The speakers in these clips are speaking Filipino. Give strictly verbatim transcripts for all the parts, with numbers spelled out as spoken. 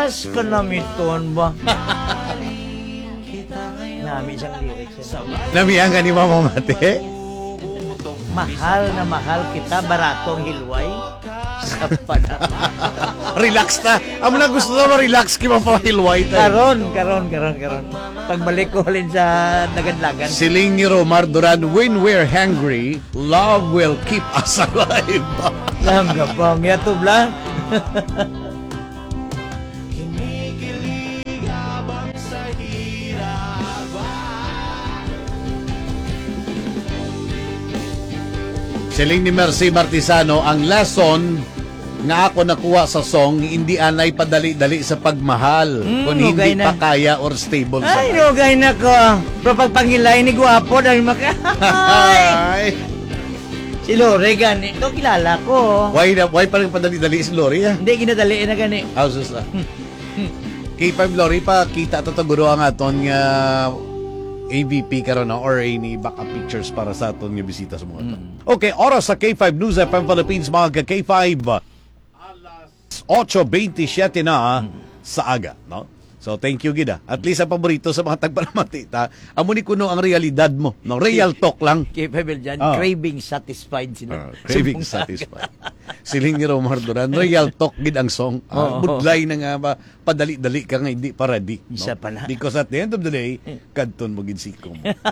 Kas ka namiton ba? Nami siyang lyrics. Namiyan ka ni Mama Mate? Mahal na mahal kita, baratong hilway. Sa pada. Relax na. Amo na gusto na ma-relax kay mapahilway tayo. Karon, karon, karon, karon. Pagbalik ko halin sa Dagadlagan. Siling ni Romar Duran, when we're hungry, love will keep us alive. Lam ka pa, mga tubla. Siling ni Mercy Martisano, ang lesson nga ako nakuha sa song, hindi anay padali-dali sa pagmahal. Mm, kung hindi pa kaya or stable sa ay, rugay na ko. Pero pagpangilay ni Guwapo dahil maka... Ay! Si Lori gani. Ito kilala ko. Why, na, why pa rin padali-dali si Lori? Ha? Hindi, ginadali na gani. Houses na. K five Lori pa, kita ito guro ang aton nga A V P karon na or any backup pictures para sa aton nga bisita sa mga mm. Okay, oras sa K five News F M Philippines, mga ka-K five. Alas eight twenty-seven na mm. sa aga, no? So, thank you, Gida. At least ang paborito sa mga tagpalamatita, amo ni kuno ang realidad mo, no? Real talk lang. K five dyan, oh. craving satisfied sila. Uh, craving satisfied. Siling ni Romar Duran, real talk gid ang song. Uh, oh, budlay oh. na nga ba, padali-dali ka nga, hindi pa ready. No? Isa pa na. Because at the end of the day, kadton mo gid sikom.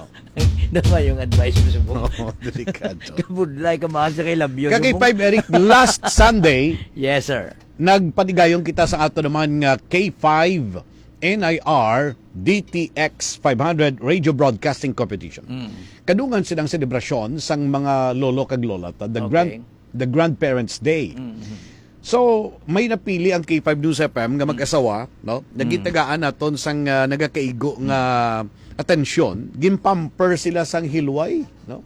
Dama yung advice mo sa buong. Oo, delikado. Kabudlay ka mahal sa kay Labyo. Kagay five, Eric, last Sunday, yes, sir. Nagpadigayong kita sa ato naman nga K five N I R D T X five hundred Radio Broadcasting Competition. Mm. Kadungan silang selebrasyon sang mga lolo kag lola ta, the okay. grand the Grandparents Day. Mm-hmm. So, may napili ang K five News F M nga mag-asawa, no? Nagitagaan naton sang uh, nagakaigo nga atensyon, gimpamper sila sang hilway, no?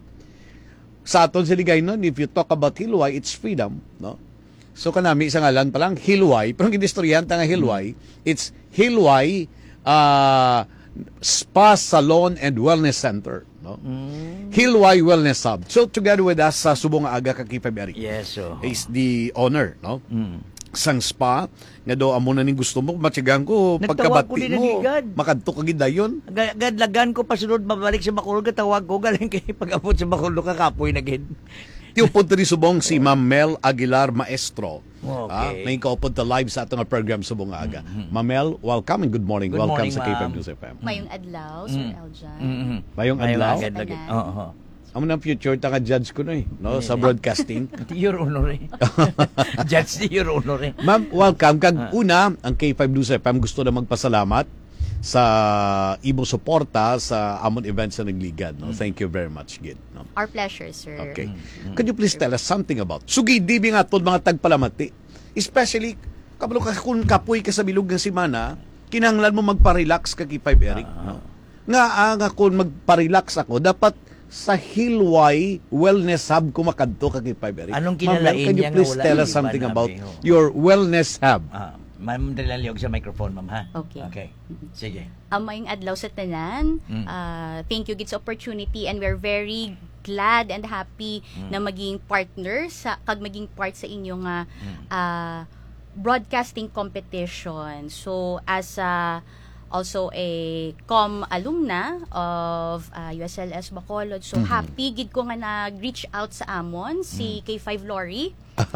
Sa aton siligay nun, if you talk about hilway, it's freedom, no? So kanami sa ngalan pa lang Hilway, pero ang ginistoryan nga Hilway, it's Hilway uh, Spa Salon and Wellness Center, no? Mm. Hilway Wellness Hub. So together with us sa subong aga ka K five Eric. Yes, so is the owner, no? Mm. Sang spa nga do amo na ning gusto mo matyagan ko pagkabati mo makadto ka gid dayon. Gadlagan ko pasunod mabalik sa Bacolod tawag ko galing kay pag-abot sa Bacolod ka kapoy na gid. Tiupod rin subong si Ma'am Mel Aguilar Maestro. Okay. Ah, may kaupod ta live sa atong program subong aga. Mm-hmm. Ma'am Mel, welcome and good morning. Good welcome morning, sa K five News F M. Mayong adlaw, Sir Mm. Eljan. Mm-hmm. Mayong adlaw? Oo. Uh-huh. Amo nang future ta ka judge ko no eh, no, sa broadcasting. Your honor eh. Judge di your honor eh. Ma'am, welcome. Kag una, ang K five News F M gusto na magpasalamat sa imo suporta sa amon events sa nagligad, no. Thank you very much, Gid, no. Our pleasure, sir. Okay. Mm-hmm. Could you please tell us something about sugi dibi nga tod mga tagpalamati, especially kabalo ka kun kapoy ka sa bilog nga semana, kinahanglan mo magpa-relax ka K five Eric, uh-huh. no. Nga nga kun magpa-relax ako dapat sa Hilway Wellness Hub ko makadto ka K five Eric. Anong kinalain niya nga wala? Can you please tell us something about oh. your Wellness Hub? Ah. Ma'am, dalaliog sa microphone, ma'am, ha? Okay. Okay. Sige. Um, mayong adlaw sa tanan. Mm. Uh, thank you gid sa opportunity and we're very glad and happy mm. na maging partner sa kag maging part sa inyong uh, mm. uh, broadcasting competition. So as a also a com alumna of uh, U S L S Bacolod. So mm-hmm. happy gid ko nga nag-reach out sa amon si mm. K five Lori.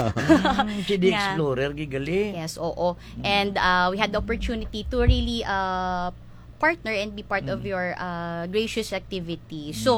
Si The Explorer gigali. Yes, oo. And uh, we had the opportunity to really uh, partner and be part mm. of your uh, gracious activity. So,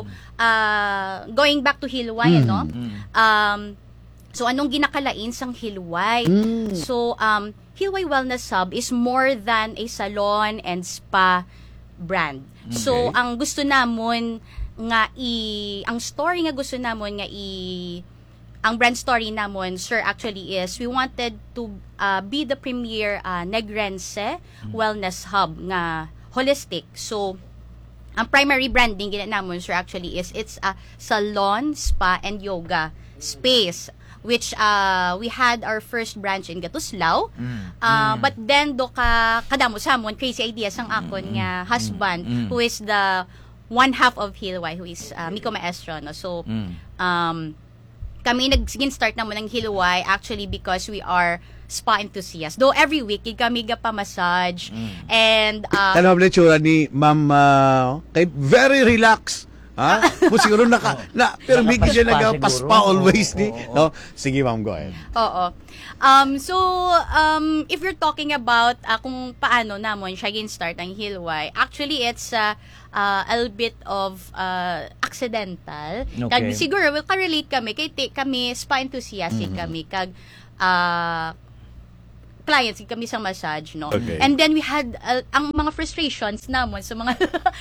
uh, going back to Hilway, mm. no? Um, so, anong ginakalain sang Hilway? Mm. So, um, Hilway Wellness Hub is more than a salon and spa brand. Okay. So, ang gusto namon nga i ang story nga gusto namon nga i ang brand story namon, sir, actually is we wanted to uh, be the premier uh, Negrense mm. Wellness Hub nga holistic. So, ang primary branding gina namon, sir, actually is it's a salon, spa, and yoga space which uh, we had our first branch in Gatuslao. Mm. Uh, mm. But then, do ka kadamo sa amon, crazy ideas ang akon mm. nga husband mm. who is the one half of Hilway, who is uh, Miko Maestro. No? So, mm. um, kami nag-sigin start naman ng Hilway actually because we are spa enthusiasts. Though every week, kami gapa-massage. Mm. And, uh, Tanong mo tsura ni Ma'am uh, kay very relaxed. Ha? Mo siguro naka na pero may siya Nakapaspa nagapaspa siguro. always Oo, ni. oo, oo. No? Sige ma'am, go ahead. oo. Um, so, um, if you're talking about uh, kung paano namon siya gin-start ang Hilway, actually, it's uh, uh, a little bit of uh, accidental. Okay. Kag, siguro, will ka-relate kami, kay te, kami, spa enthusiastic Mhm. kami, kag, uh, clients kami sa massage, no? Okay. And then we had uh, ang mga frustrations namon sa mga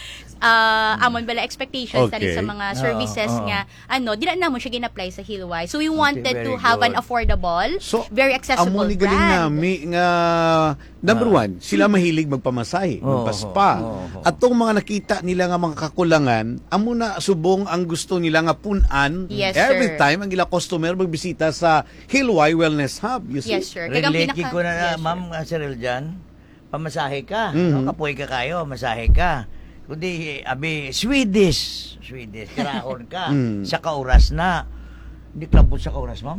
uh, amon bala expectations Okay. tani sa mga Oo, services oo. nga ano di na namon siya gin-apply sa Hilway. So we wanted very to have an good. affordable, So, very accessible amo ni galing brand. nami nga number Ah. one, sila mahilig magpamasahe, Oo, magpaspa. oo, oo. At tong mga nakita nila nga mga kakulangan, amo na subong ang gusto nila nga punan Yes, every sir. time ang ila customer magbisita sa Hilway Wellness Hub. You see? Yes, sir. Kaya ang Relate pinaka- ko na na, Yes, sir. ma'am, uh, Cyril dyan, pamasahe ka, Mhm. no? Kapoy ka kayo, masahe ka. Kundi, abi, Swedish, Swedish, kiraon ka, Mm. sa kauras na. Hindi klabot sa kauras, ma'am?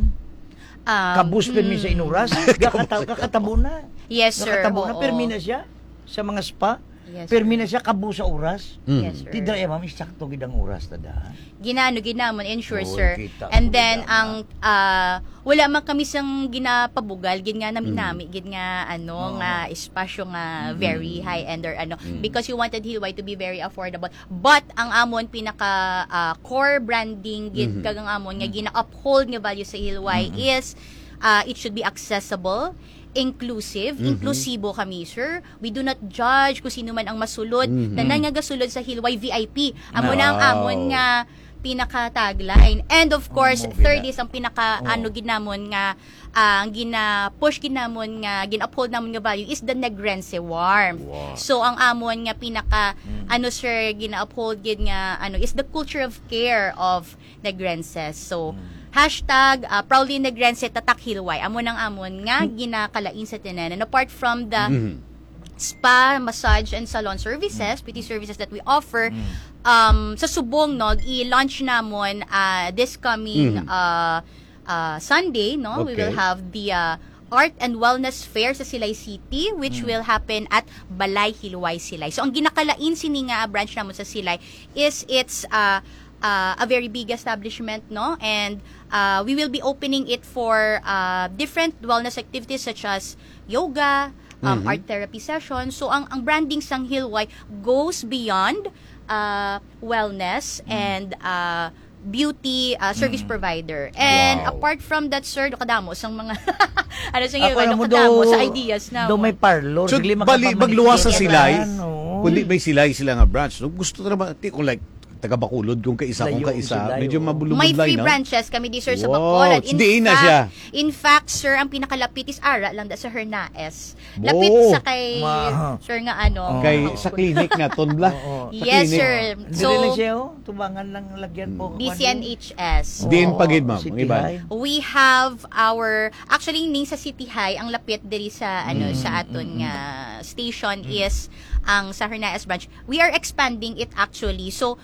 Um, Kabus pa mi mm, sa inuras, kakata, kakatabo na. Yes, sir. Kakatabo na, Oo. permi na siya sa mga spa. Yes, Permi sir. na siya, kabu sa oras. Mm. Yes, sir. Tidra, eh, ma'am, isakto gidang oras, tada. Ginano ginamon ensure Oy, sir. kita And ko then gidama. ang ah, wala man kami sang ginapabugal gid nga nami nami gid nga ano Oo. nga espasyo nga very high end or ano because we wanted Hilway to be very affordable. But ang amon pinaka ah, core branding gid Mhm. kag ang amon nga gina-uphold nga value sa Hilway is ah, it should be accessible, inclusive, Mhm. inklusibo kami, sir. We do not judge kung sino man ang masulod. Mhm. Tanan nga gasulod sa Hilway V I P. Amo na ang Wow. amon nga pinaka tagline. And of course, Oh, third movie is ang pinaka Oh. ano ginamon nga ah, ang gina-push ginamon nga gin-uphold namon nga value is the Negrense warmth. Wow. So ang amon nga pinaka Mm. ano sir gina-uphold gid nga ano is the culture of care of Negrenses. So hashtag uh, proudly Negrense tatak Hilway. Amo nang amon nga ginakalain sa tinan. And apart from the Mhm. spa, massage, and salon services, beauty services that we offer, um, sa Subong, no, i-launch namon uh, this coming Mhm. uh, uh, Sunday, no, we will Okay. have the uh, Art and Wellness Fair sa Silay City, which will happen at Balay Hilway Silay. So, ang ginakalain sini nga branch namon sa Silay is it's uh, uh, a very big establishment, no, and uh, we will be opening it for uh, different wellness activities such as yoga, um, Mhm. art therapy sessions. So, ang, ang branding sang Hilway goes beyond uh, wellness and uh, beauty uh, service provider. And Wow. apart from that, sir, kadamo sang mga ano sa Ako Hilway, na mo kadamo do, sa ideas na. do may parlor. So, Sigli bali, makapamanikin magluwas sa yan, silay, oo. kundi may silay sila nga branch. So, gusto na ba, ti, kung like, taga Bacolod, kung kaisa, kung Layo, kaisa, silay, medyo oo. mabulubog May line, free no? branches kami di sir sa Wow, Bacolod. In diin na fact, siya. in fact, sir, ang pinakalapit is Ara lang da sa Hernaes. Wow. Lapit sa kay Wow. sir nga ano. Kay, oh, sa clinic nga, Tonbla. Oo. Sa Yes, clinic. sir. Hindi So, rin siya, oh. Tubangan lang lagyan po. D C N H S. Din Oo, pagid, ma'am. City Ang iba. High. We have our actually ning sa City High ang lapit diri sa ano sa aton nga station is ang sa Hernaes branch. We are expanding it actually. So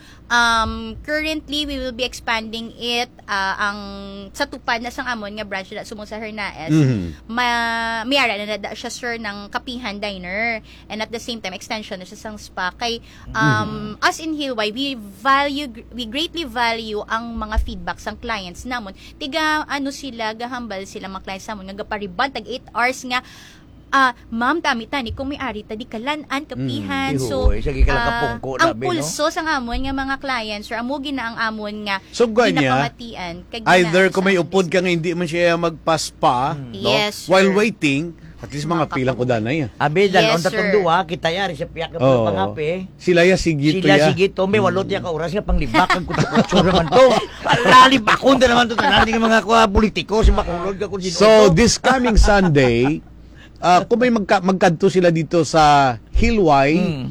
um currently we will be expanding it uh, ang sa tupad na sang amon nga branch na sumo sa Hernaes. Mhm. Ma miyara na nada siya sir ng Kapihan Diner and at the same time extension na siya sang spa kay um us in Hilway we value we greatly value ang mga feedback sang clients namon tiga ano sila gahambal sila mga clients namon nga gaparibad tag eight hours nga ah ma'am tami tani kung may ari tadi kalan-an kapihan Mm, so ihoy, sige ka lang ah, kapungko, ang labi, no? pulso sang amon nga mga clients sir amo gina ang amon nga So, ganya, ginapamatian kag either gina- kung may sa upod amon ka nga hindi man siya magpa-spa, no? Yes, While sir. waiting, at least mga pilang ko na yan. Abi, dalon Yes, tatong sir. duwa, kita yari sa piyak Oo. ng pangapi. Sila ya sigito Sila ya. sige to, may walot ya ka oras nga panglibak ang kutso naman to. Lalibakon na naman to tanan ng mga kwa politiko si makulod ka kung sino So, to. this coming Sunday, uh, kung may magka, magkanto sila dito sa Hilway, Mm.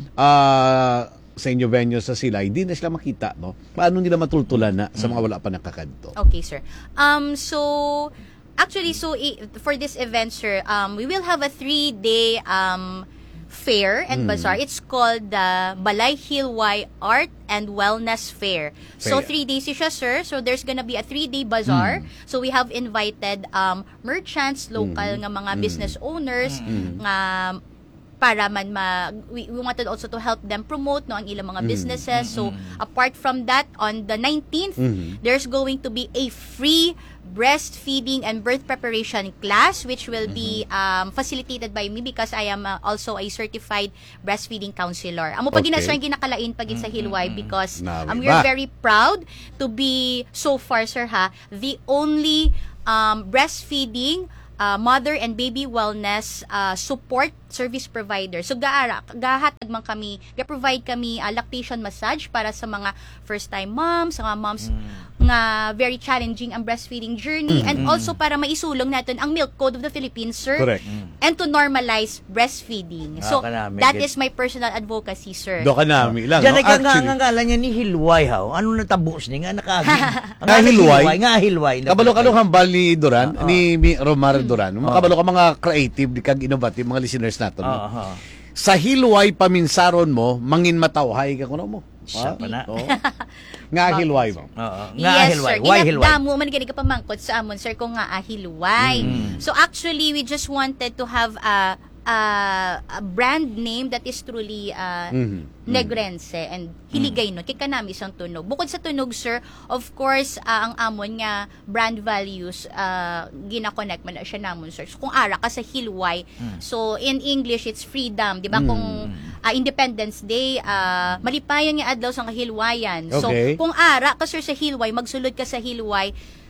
uh, sa inyo venue sa Silay, hindi na sila makita, no? Paano nila matultulan na sa mga wala pa nakakanto? Okay, sir. Um, so, actually, so, i- for this event, sir, um, we will have a three-day, um, fair and bazaar. It's called the Balay Hilway Art and Wellness Fair. So Fair. three days siya, sir. So there's gonna be a three-day bazaar. So we have invited um merchants, local nga mga business owners nga para man ma we, we wanted also to help them promote no ang ilang mga businesses. So apart from that, on the nineteenth, there's going to be a free breastfeeding and birth preparation class which will be um, facilitated by me because I am uh, also a certified breastfeeding counselor. Amo pag Okay. okay. ginakalain pagin sa Hilway because Nawi um, ba? we're very proud to be so far, sir, ha, the only um, breastfeeding uh, mother and baby wellness uh, support service provider. So gaara gahatag man kami, ga-provide kami uh, lactation massage para sa mga first time moms, sa mga moms nga very challenging ang breastfeeding journey and also para maisulong natin ang milk code of the Philippines, sir. Correct. And to normalize breastfeeding. Ah, So kanami, that gid. is my personal advocacy, sir. Do ka nami lang. Diyan no? ay ka nga Actually, nga ngalan niya ni Hilway haw. Ano na tabos ni nga nakaagi. Ang Nga ngalan Hilway? Nga Hilway. kabalo-kalong hambal ni Duran, Ah, ah. ni Mi- Romar Duran. Makabalo ka mga creative, di kag innovative, mga listeners natin. no? Oo. Sa Hilway paminsaron mo, mangin matawhay ka kuno mo. Siya Ah, pa na. oo. Nga Hilway mo. Oo. Nga Yes, Hilway. sir. Why Hilway? Ginagdamo man gani ka pamangkot sa amon, sir, kung nga ahilway. So actually, we just wanted to have a a, a brand name that is truly uh, Mhm. Negrense and hiligay no kay kanami sang tunog. Bukod sa tunog, sir, of course, uh, ang amon nga brand values uh, gina-connect man na siya namon, sir. So, kung ara ka sa Hilway, so in English it's freedom, di ba? Kung uh, Independence Day, uh, malipayan nga adlaw sa Hilwayan. So Okay. kung ara ka, sir, sa Hilway, magsulod ka sa Hilway,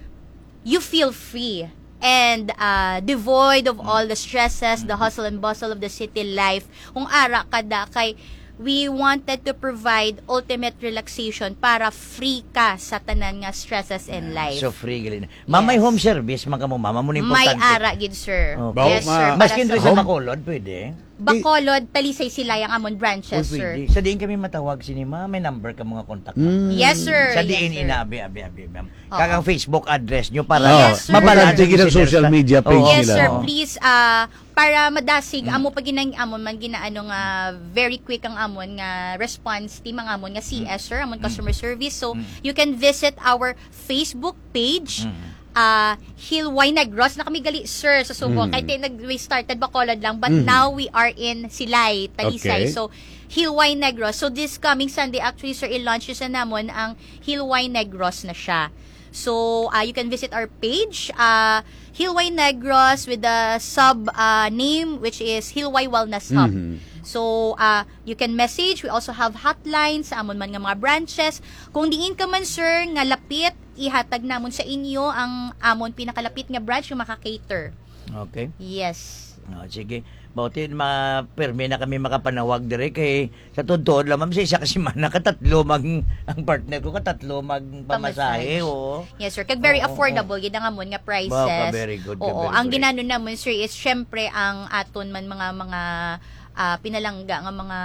you feel free and uh, devoid of all the stresses, the hustle and bustle of the city life. Kung ara ka da kay we wanted to provide ultimate relaxation para free ka sa tanan nga stresses in life. So free gali. Mamay Yes. home service man ka mo mama mo ni May importante. ara gid, sir. Okay. Yes, Bawo, sir. ma- Para Maskin sa rin sa home? Bacolod pwede. Bacolod, Talisay sila yung amon Oh, branches, pwede. sir. Sa diin kami matawag sini ma, may number ka mga contact. Mm. Yes, sir. Sa Yes, diin sir. ina abi abi abi ma'am. Oo. Kagang Facebook address nyo para Yes, sir. mabalance Importante yung ng social listeners na- media page Oo. Yes, nila. sir. Oo. Please, ah, para madasig, amo pag ginang amon man ginaano nga very quick ang amon nga response team ang amon nga C S, sir, amon customer service. So, you can visit our Facebook page, uh, Hilway Negros. Na kami gali, sir, sa Subo. Mm. Kahit tayo nag we started Bacolod lang, but now we are in Silay, Talisay. Okay. So, Hilway Negros. So, this coming Sunday, actually, sir, i-launch yun sa namon ang Hilway Negros na siya. So, uh, you can visit our page, uh, Hilway Negros, with the sub uh, name, which is Hilway Wellness Hub. So, uh, you can message. We also have hotlines sa amon man nga mga branches. Kung diin ka man, sir, nga lapit, ihatag namon sa inyo ang amon pinakalapit nga branch yung maka-cater. Okay. Yes. Oh, sige. Bauti ma-permi na kami makapanawag dire kay sa totoo lang ma'am sa isa kasi man nakatatlo mag ang partner ko katatlo mag pamasahe Pamasahe. oo. Yes, sir. Kag very Oo, affordable, yun ang amon nga prices. Baka, very good ka, Oo. very Ang good. ginano namon, sir, is syempre ang aton man mga mga ah, pinalangga nga mga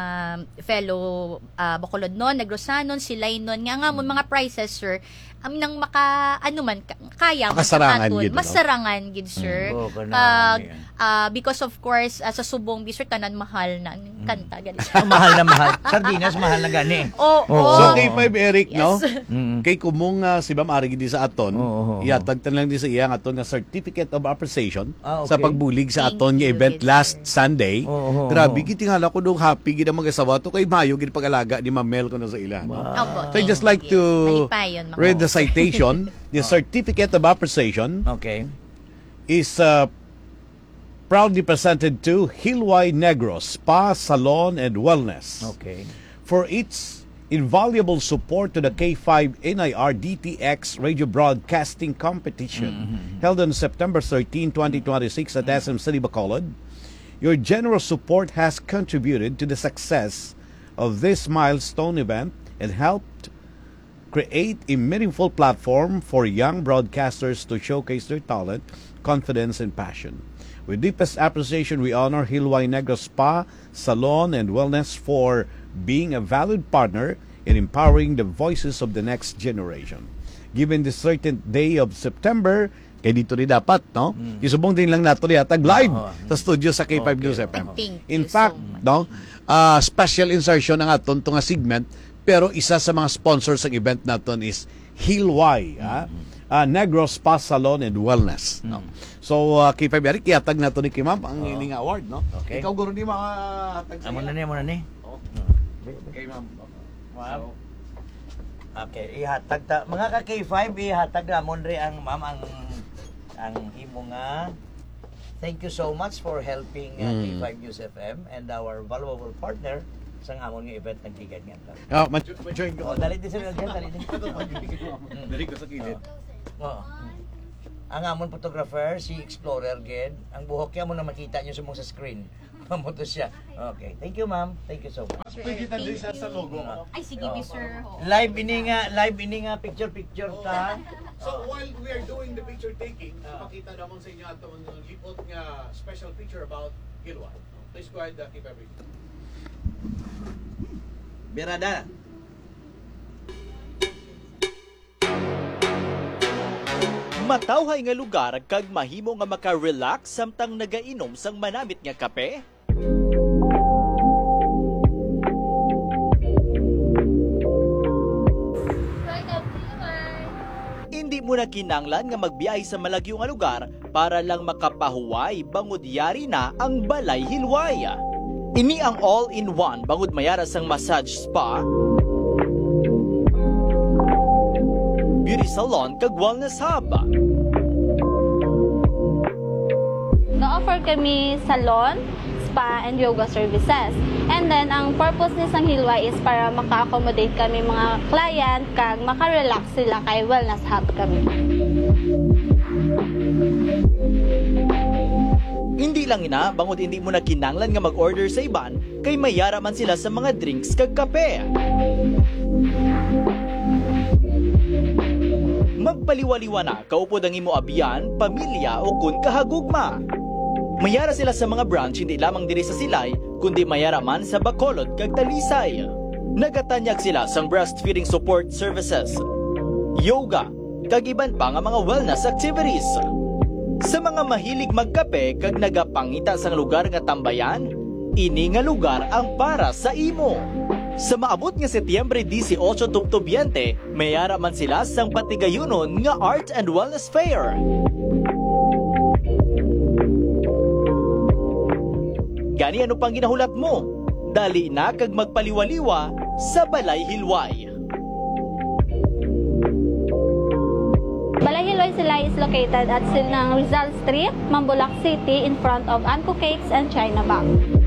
fellow uh, Bacolodnon, Negrosanon, Silaynon, nga nga mo mga prices, sir, am nang maka ano man ka- kaya man sa Makasarangan aton. gid, no? Masarangan gid, sir. Oo, kanami, Kag yan. ah, because of course ah, sa subong bisor tanan mahal na kanta gali. Ang mahal na mahal. Sardinas mahal na gani. Oo. Oo. So, oo. kay five Eric, no? Yes. Mm. Kay kumong uh, si Ma'am Ari gidi sa aton, Oo, oo, oo. ihatag tan lang di sa iya nga aton nga certificate of appreciation Ah, okay. sa pagbulig sa Thank aton nga you, event good last sir. Sunday. Oo, oo, Grabe oo. gid tingala ko dong happy gid ang mag-asawa to kay Mayo gid pag-alaga ni Ma'am Mel ko na sa ila. no? Opo, So I just thank like you. to Malipayon, ma'am. read the citation. The certificate of appreciation Okay. is uh, proudly presented to Hilway Negros Spa, Salon, and Wellness Okay. for its invaluable support to the K five N I R D T X radio broadcasting competition held on September thirteenth, twenty twenty-six at S M City Bacolod. Your generous support has contributed to the success of this milestone event and helped create a meaningful platform for young broadcasters to showcase their talent, confidence, and passion. With deepest appreciation, we honor Hilway Negros Spa, Salon, and Wellness for being a valued partner in empowering the voices of the next generation. Given the certain day of September Kaya dito rin dapat, no? Isubong din lang nato yatag live Oo. sa studio sa K five Okay. News F M. Thank In you fact, so much. no, ah, special insertion ang aton to nga segment, pero isa sa mga sponsors ng event naton is Hilway, ah, ah, Negros Spa Salon and Wellness. No? So, uh, K five Eric, ihatag nato ni Kimam ang Oo. ining award, no? Okay. Ikaw guro ni mga hatag Amo na ni, amo na ni. Oh. Okay, ma'am. Ma'am. Okay, ihatag ta mga ka K five ihatag namon ri ang ma'am ang ang imo nga. Thank you so much for helping uh, Mm. K five News F M and our valuable partner sa amon nga event ng Gigan nga. Ah, ma-join Oh, ko. dali din sila diyan, dali din. Dali ko sa kilid. Oo. Ang amon photographer si Explorer Ged, ang buhok niya mo na makita niyo sa mong sa screen. Pamoto siya. Okay, thank you ma'am. Thank you so much. Pwede tayo sa sa logo. Ay, sige, Oo. sir. Oo. Live ini nga, live ini nga picture picture ta. So while we are doing the picture taking, pakita naman sa inyo ato ang lipot nga special picture about Hilwa. Please go ahead, uh, keep everything. Berada. Matawhay nga lugar kag mahimo nga maka-relax samtang nagainom sang manamit nga kape? Hindi mo na kinanglan nga magbiyahe sa malagyo nga lugar para lang makapahuway bangod yari na ang Balay Hilway. Ini ang all-in-one bangod mayara sang massage spa, beauty salon kag wellness hub. Na-offer kami salon, spa, and yoga services. And then, ang purpose ni sang Hilway is para maka-accommodate kami mga client kag maka-relax sila kay wellness hub kami. Hindi lang ina, bangod hindi mo na kinanglan nga mag-order sa iban, kay mayara man sila sa mga drinks kag kape. Magpaliwaliwa na, kaupod ang imo abiyan, pamilya o kun kahagugma. Mayara sila sa mga branch hindi lamang diri sa Silay, kundi mayara man sa Bacolod kag Talisay. Nagatanyag sila sang breastfeeding support services, yoga, kag iban pa nga mga wellness activities. Sa mga mahilig magkape kag nagapangita sang lugar nga tambayan, ini nga lugar ang para sa imo. Sa maabot nga Setyembre eighteen tubtobyente, mayara man sila sang patigayunon nga Art and Wellness Fair. Gani ano pang ginahulat mo? Dali na kag magpaliwaliwa sa Balay Hilway. Balay Hilway sila is located at Silnang Rizal Street, Mambulak City, in front of Anko Cakes and China Bank.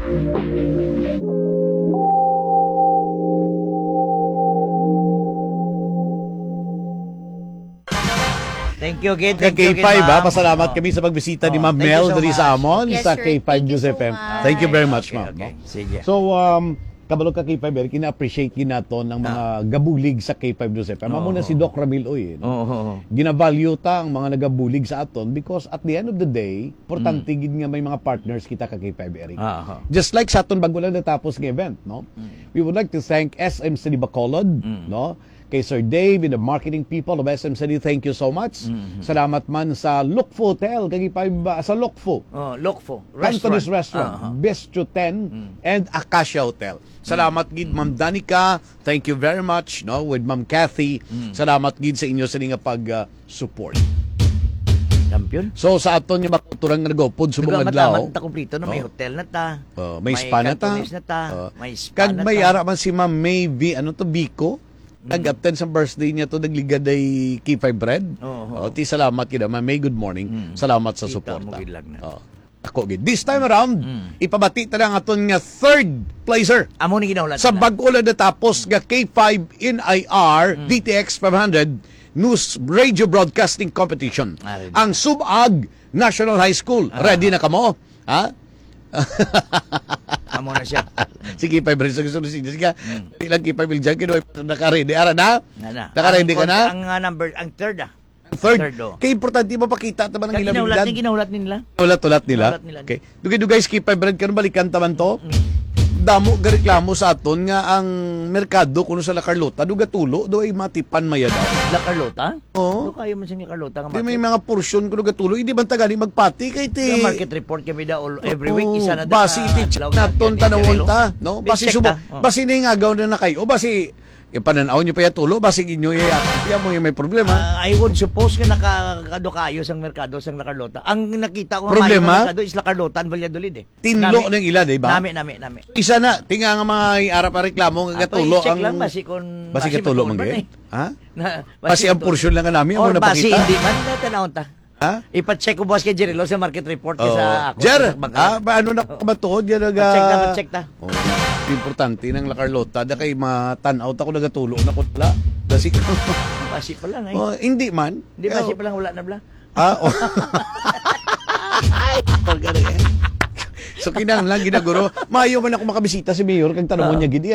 Thank you again. Kag Thank you K again, five, ha, ma'am. pasalamat Oh. kami sa pagbisita ni Oh, Ma'am thank you Mel so diri sa much. amon Yes, sa sir. K five Thank you News so F M. much. Thank you very much, Okay, ma'am. okay. no? Sige. So, um, kabalo ka K five, Eric, ina-appreciate ginato ng mga gabulig sa K five News F M. Amo na Oo. si Doc Ramil Oy. Oo. oo. Ginavalue ta ang mga nagabulig sa aton because at the end of the day, importante gid nga may mga partners kita ka K five, Eric. Ah, ah. Just like sa aton bago lang natapos ng event, no? We would like to thank S M C D Bacolod, no? Kay Sir Dave and the marketing people of S M C D, thank you so much. Salamat man sa Lukfo Hotel, kay five sa Lukfo. Oh, look for Cantonese Restaurant, Ah, ah. Bistro ten, and Acacia Hotel. Salamat gid Ma'am Danica, thank you very much, no, with Ma'am Kathy. Salamat gid sa inyo sa nga pag uh, support. Champion. So sa aton nga makuturang nga nagopod subong Diba, adlaw. mataman ta kompleto no, may Oh. hotel na ta. Oh, may spa na ta. Cantonese na ta. Oh. May spa Kag na may ta. ara man si Ma'am May V, ano to, Biko? Nag-attend sa birthday niya to, nagligaday K five bread. Oh, Oo, ti salamat kida Ma'am May, good morning. Salamat sa Kita suporta. mo gilag na. Oh. Ako gid. This time around, ipabati ta lang aton nga third placer Amo ni ginaulat. sa bago lang natapos nga K five N I R D T X five hundred News Radio Broadcasting Competition. Ah, ready. Ang Subag National High School. Ready na kamo? Ha? Amo na siya. Sige, five rin sa gusto sige. Sige, ilang K five dyan, kino, naka-ready. Ara na? Na na. Naka-ready ka Ang- na? Ang uh, number, ang third ah. Third. Third, oh. Kaya importante mo pakita taman ng Kag ilang ginaulat habilidad. ni ginaulat nila. Ulat-ulat nila. Ginaulat nila. Okay. Dugay-dugay skip five rin, kano balikan taman to? damo gareklamo sa aton nga ang merkado kuno sa La Carlota do gatulo do ay matipan mayada. La Carlota? Oo. Ano kayo man siyang La Carlota nga Di may market? mga porsyon kuno gatulo, hindi ba tagali magpati kay ti. Sa market report kami da all, every week isa na da. Basi iti naton tanawon ta, no? Basi Check subo. ta. Oh. Basi ni nga agaw na na kayo. Basi ipananaw niyo pa ya tulo, basi inyo ya. Kaya mo yung may problema. Ah, I would suppose nga nakakado kayo sa merkado sa La Carlota. Ang nakita ko nga Problema? merkado is La Carlota and Valladolid eh. Tinlo ng ila, di ba? Nami, nami, nami. Isa na, tinga nga mga arap pa reklamo nga Ato, tulo i-check ang lang basi kung basi katulo man matuon gyud. eh. Ha? Na, Basi ang matuon. porsyon lang nga namin Or amo basi napakita. hindi man natanawon ta. Ha? Ipa-check ko boss kay Jerilo sa market report Oh. kaysa ako. Jer, sa bangka. ah, paano na kamatuod yan naga... Pa-check ta, pa-check ta. Oh, importante ng La Carlota da kay matanaw ta ko nagatulong na kutla. Basi Basi pa lang eh. oh, hindi man. Hindi basi pa lang wala na bla. Ah, oh. Ay, pagkari. So kinahanglan ginaguro, maayo man ako makabisita si Mayor kag tanong mo niya gid